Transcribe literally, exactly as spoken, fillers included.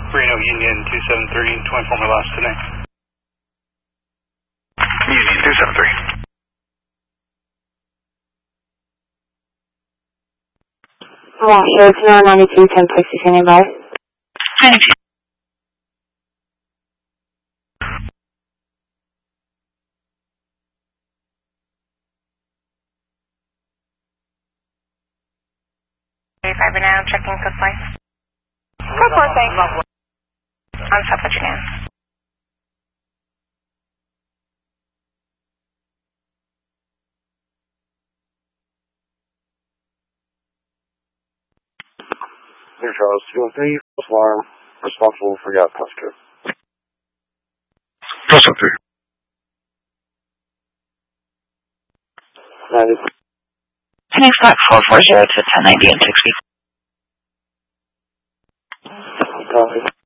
Reno Union two seven three, twenty-four my lost today. Union two seven three. Washoe, two ninety-two, ten sixty, standing by. ninety-two. Fiber now, checking code flight. Code four, thanks. On South Virginia. Here, Charles, two one three, false alarm, responsible for gas passenger. False one three. ninety. Phoenix Black four four zero to ten ninety and sixty. Copy.